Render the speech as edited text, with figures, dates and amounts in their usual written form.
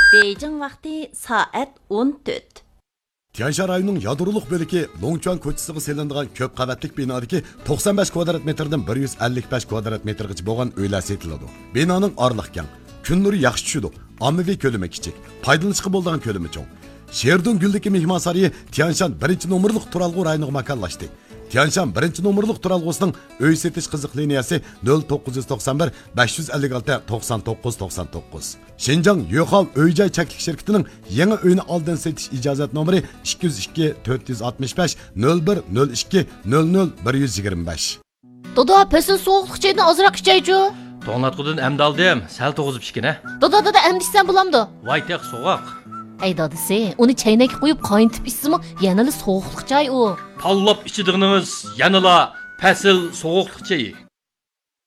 Beijing vakti saat 14. Tianshan rayonunun yadırlıq bölüki Longchuan ko'chasiga selinadigan ko'p qavatlik binodagi 95 kvadrat metrdan 155 kvadrat metrgacha bo'lgan uylar setiladi. Binoning orliq keng, kun nuri yaxshi tushadi. Ommaviy ko'lami kichik, foydalanishga bo'ladigan ko'lami cho'ng. Sherdun Guldagi mehmon saroyi Tianshan 1-nomerlik turalg'u rayoniga makonlashdi. Tianshan 1-nomerlik turalg'usining uy setish qiziq liniyasi 0991 556 99 99. Şinjan Yo'qol uy-joy chaklik shirkatining yangi uyni oldin setish ijozat nomeri 202 465 01 02 00 125. Doda, pesin soğuqluq çaydan azırak içeycu. To'nglatqudan emdi aldim, sal to'g'izib ichgina. Doda emdishsan bulamdı. Voy teq so'g'oq. Ey dadisi, uni çaynak qo'yib qayntib içsimi, yanali soğuqluq çay u. Pallab ichidig'inimiz yanala pasil so'g'oqliq chayi.